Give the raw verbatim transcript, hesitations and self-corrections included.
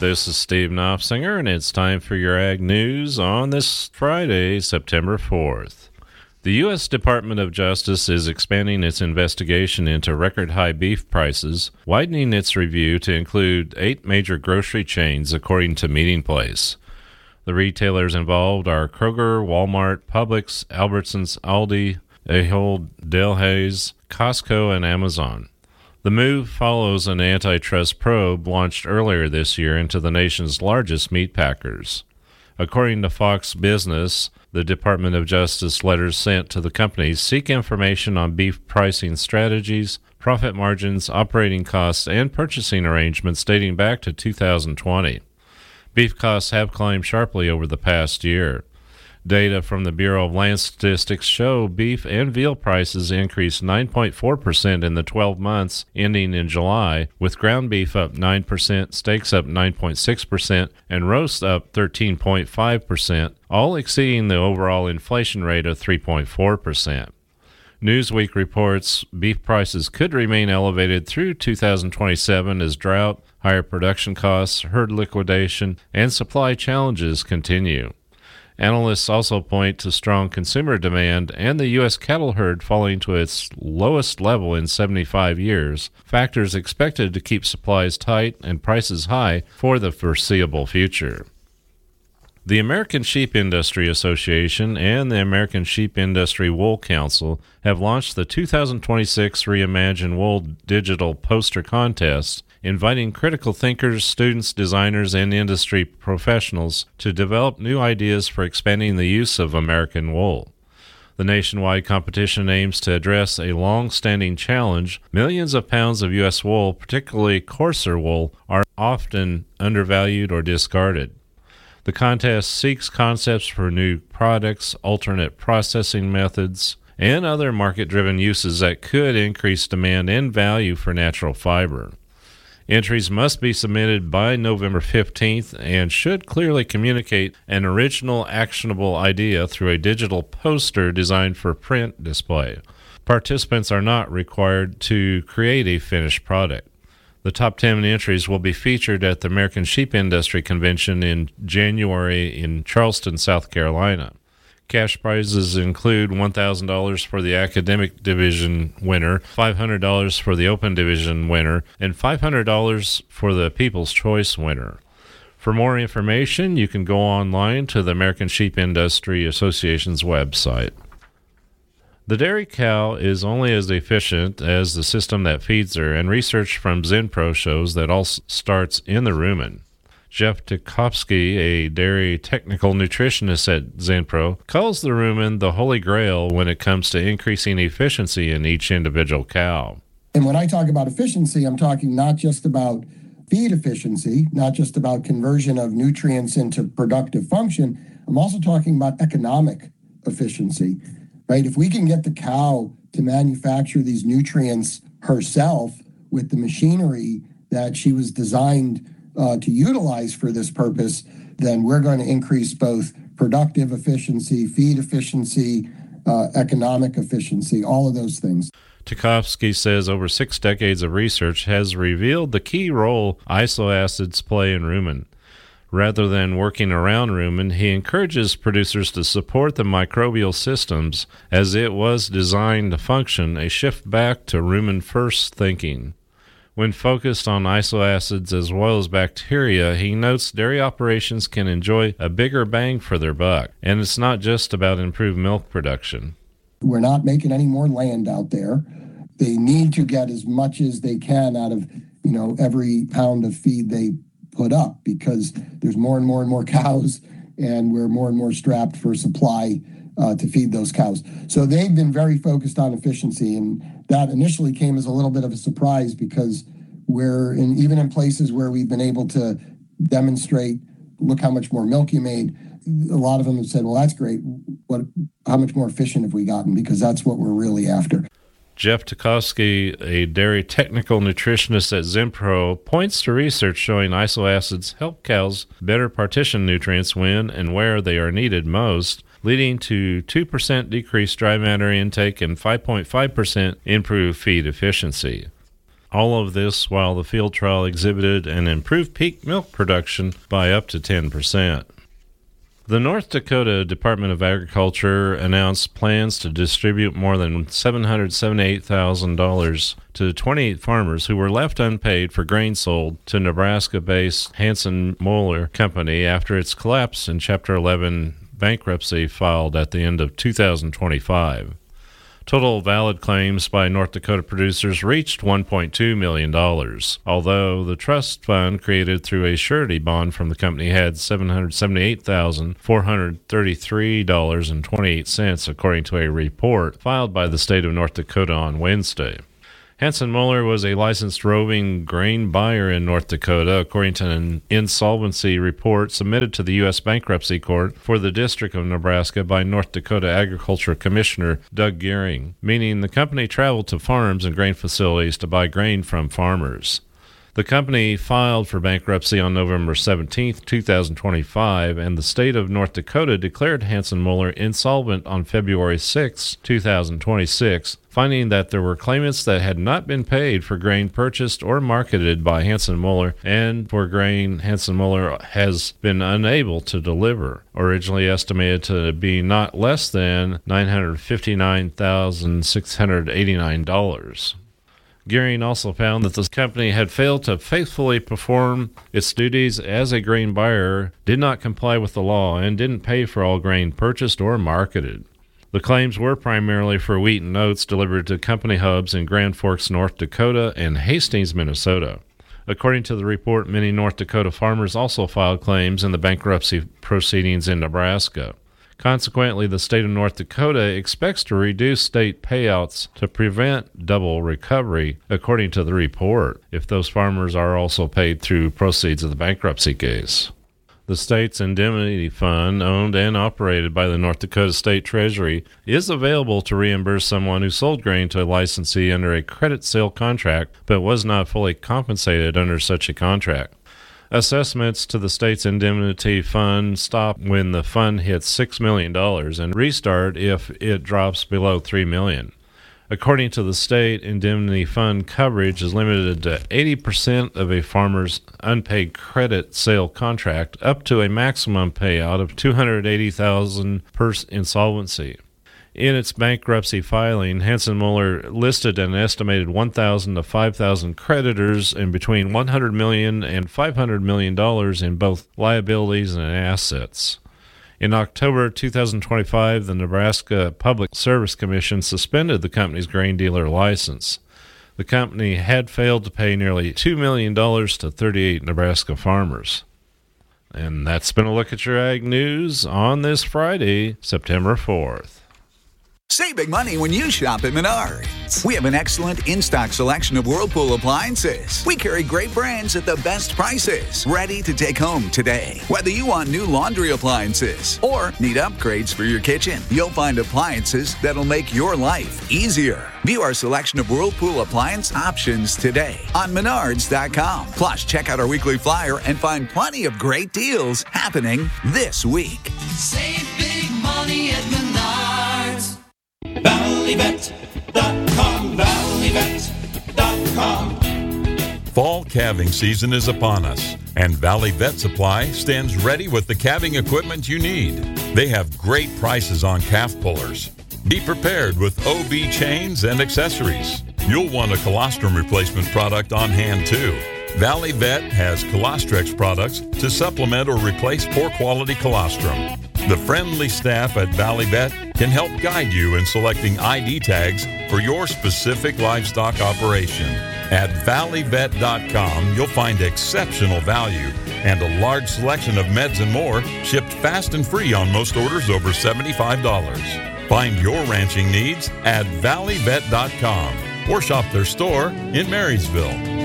This is Steve Knopfsinger, and it's time for your Ag News on this Friday, September fourth. The U S Department of Justice is expanding its investigation into record-high beef prices, widening its review to include eight major grocery chains, according to Meeting Place. The retailers involved are Kroger, Walmart, Publix, Albertsons, Aldi, Ahold, Delhaize, Costco, and Amazon. The move follows an antitrust probe launched earlier this year into the nation's largest meat packers. According to Fox Business, the Department of Justice letters sent to the companies seek information on beef pricing strategies, profit margins, operating costs, and purchasing arrangements dating back to two thousand twenty. Beef costs have climbed sharply over the past year. Data from the Bureau of Land Statistics show beef and veal prices increased nine point four percent in the twelve months ending in July, with ground beef up nine percent, steaks up nine point six percent, and roast up thirteen point five percent, all exceeding the overall inflation rate of three point four percent. Newsweek reports beef prices could remain elevated through two thousand twenty-seven as drought, higher production costs, herd liquidation, and supply challenges continue. Analysts also point to strong consumer demand and the U S cattle herd falling to its lowest level in seventy-five years, factors expected to keep supplies tight and prices high for the foreseeable future. The American Sheep Industry Association and the American Sheep Industry Wool Council have launched the two thousand twenty-six Reimagine Wool Digital Poster Contest, inviting critical thinkers, students, designers, and industry professionals to develop new ideas for expanding the use of American wool. The nationwide competition aims to address a long-standing challenge. Millions of pounds of U S wool, particularly coarser wool, are often undervalued or discarded. The contest seeks concepts for new products, alternate processing methods, and other market-driven uses that could increase demand and value for natural fiber. Entries must be submitted by November fifteenth and should clearly communicate an original actionable idea through a digital poster designed for print display. Participants are not required to create a finished product. The top ten entries will be featured at the American Sheep Industry Convention in January in Charleston, South Carolina. Cash prizes include one thousand dollars for the Academic Division winner, five hundred dollars for the Open Division winner, and five hundred dollars for the People's Choice winner. For more information, you can go online to the American Sheep Industry Association's website. The dairy cow is only as efficient as the system that feeds her, and research from Zenpro shows that all starts in the rumen. Jeff Tukowski, a dairy technical nutritionist at Zenpro, calls the rumen the holy grail when it comes to increasing efficiency in each individual cow. And when I talk about efficiency, I'm talking not just about feed efficiency, not just about conversion of nutrients into productive function. I'm also talking about economic efficiency, right? If we can get the cow to manufacture these nutrients herself with the machinery that she was designed Uh, to utilize for this purpose, then we're going to increase both productive efficiency, feed efficiency, uh, economic efficiency, all of those things. Tukowski says over six decades of research has revealed the key role isoacids play in rumen. Rather than working around rumen, he encourages producers to support the microbial systems as it was designed to function, a shift back to rumen-first thinking. When focused on isoacids as well as bacteria, he notes dairy operations can enjoy a bigger bang for their buck, and it's not just about improved milk production. We're not making any more land out there. They need to get as much as they can out of, you know, every pound of feed they put up, because there's more and more and more cows, and we're more and more strapped for supply uh, to feed those cows. So they've been very focused on efficiency, and that initially came as a little bit of a surprise, because we're in, even in places where we've been able to demonstrate, look how much more milk you made, a lot of them have said, well, that's great. What, how much more efficient have we gotten? Because that's what we're really after. Jeff Tukowski, a dairy technical nutritionist at Zenpro, points to research showing isoacids help cows better partition nutrients when and where they are needed most, leading to two percent decreased dry matter intake and five point five percent improved feed efficiency. All of this while the field trial exhibited an improved peak milk production by up to ten percent. The North Dakota Department of Agriculture announced plans to distribute more than seven hundred seventy-eight thousand dollars to twenty-eight farmers who were left unpaid for grain sold to Nebraska-based Hansen Moeller Company after its collapse in Chapter eleven bankruptcy filed at the end of two thousand twenty-five. Total valid claims by North Dakota producers reached one point two million dollars, although the trust fund created through a surety bond from the company had seven hundred seventy-eight thousand four hundred thirty-three dollars and twenty-eight cents, according to a report filed by the state of North Dakota on Wednesday. Hansen Moeller was a licensed roving grain buyer in North Dakota, according to an insolvency report submitted to the U S Bankruptcy Court for the District of Nebraska by North Dakota Agriculture Commissioner Doug Gearing, meaning the company traveled to farms and grain facilities to buy grain from farmers. The company filed for bankruptcy on November seventeenth, twenty twenty-five, and the state of North Dakota declared Hansen Moeller insolvent on February sixth, twenty twenty-six, finding that there were claimants that had not been paid for grain purchased or marketed by Hansen Moeller and for grain Hansen Moeller has been unable to deliver, originally estimated to be not less than nine hundred fifty-nine thousand six hundred eighty-nine dollars. Gearing also found that the company had failed to faithfully perform its duties as a grain buyer, did not comply with the law, and didn't pay for all grain purchased or marketed. The claims were primarily for wheat and oats delivered to company hubs in Grand Forks, North Dakota, and Hastings, Minnesota. According to the report, many North Dakota farmers also filed claims in the bankruptcy proceedings in Nebraska. Consequently, the state of North Dakota expects to reduce state payouts to prevent double recovery, according to the report, if those farmers are also paid through proceeds of the bankruptcy case. The state's indemnity fund, owned and operated by the North Dakota State Treasury, is available to reimburse someone who sold grain to a licensee under a credit sale contract but was not fully compensated under such a contract. Assessments to the state's indemnity fund stop when the fund hits six million dollars and restart if it drops below three million dollars. According to the state, indemnity fund coverage is limited to eighty percent of a farmer's unpaid credit sale contract, up to a maximum payout of two hundred eighty thousand dollars per insolvency. In its bankruptcy filing, Hansen Moeller listed an estimated one thousand to five thousand creditors and between one hundred million dollars and five hundred million dollars in both liabilities and assets. In October two thousand twenty-five, the Nebraska Public Service Commission suspended the company's grain dealer license. The company had failed to pay nearly two million dollars to thirty-eight Nebraska farmers. And that's been a look at your ag news on this Friday, September fourth. Save big money when you shop at Menards. We have an excellent in-stock selection of Whirlpool appliances. We carry great brands at the best prices, ready to take home today. Whether you want new laundry appliances or need upgrades for your kitchen, you'll find appliances that'll make your life easier. View our selection of Whirlpool appliance options today on Menards dot com. Plus, check out our weekly flyer and find plenty of great deals happening this week. Save big money at Menards. Valley Vet dot com, Valley Vet dot com. Fall calving season is upon us, and Valley Vet Supply stands ready with the calving equipment you need. They have great prices on calf pullers. Be prepared with O B chains and accessories. You'll want a colostrum replacement product on hand too. Valley Vet has Colostrex products to supplement or replace poor quality colostrum. The friendly staff at Valley Vet can help guide you in selecting I D tags for your specific livestock operation. At Valley Vet dot com, you'll find exceptional value and a large selection of meds and more shipped fast and free on most orders over seventy-five dollars. Find your ranching needs at Valley Vet dot com or shop their store in Marysville.